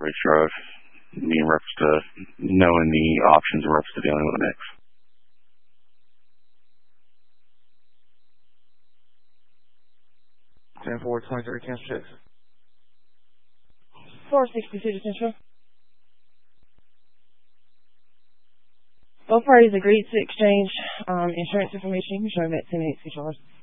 sure of me in reference to knowing the options in reference to dealing with the Knicks. 10-4, 23, cancel 6. 462 to Central. Both parties agreed to exchange insurance information. You can show them at 10 minutes each hours.